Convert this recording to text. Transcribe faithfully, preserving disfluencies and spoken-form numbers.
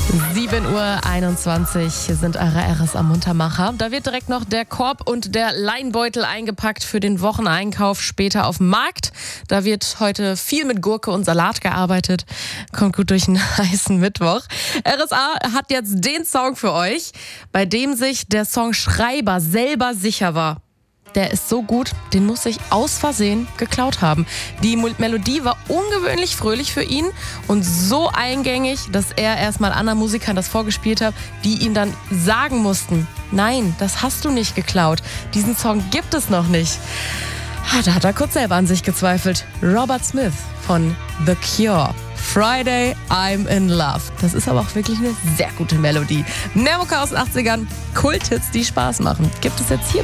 sieben Uhr einundzwanzig sind eure R S am Muntermacher. Da wird direkt noch der Korb und der Leinbeutel eingepackt für den Wocheneinkauf später auf dem Markt. Da wird heute viel mit Gurke und Salat gearbeitet. Kommt gut durch einen heißen Mittwoch. R S A hat jetzt den Song für euch, bei dem sich der Songschreiber selber sicher war. Der ist so gut, den muss ich aus Versehen geklaut haben. Die Melodie war ungewöhnlich fröhlich für ihn und so eingängig, dass er erstmal anderen Musikern das vorgespielt hat, die ihm dann sagen mussten, nein, das hast du nicht geklaut. Diesen Song gibt es noch nicht. Da hat er kurz selber an sich gezweifelt. Robert Smith von The Cure. Friday, I'm in Love. Das ist aber auch wirklich eine sehr gute Melodie. Mehr Mucke aus den achtzigern, Kulthits, die Spaß machen. Gibt es jetzt hier